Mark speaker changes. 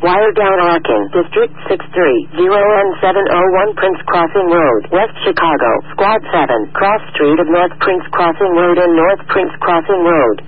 Speaker 1: Wire down arcing. District 630N701 Prince Crossing Road, West Chicago. Squad 7, Cross Street of North Prince Crossing Road and North Prince Crossing Road.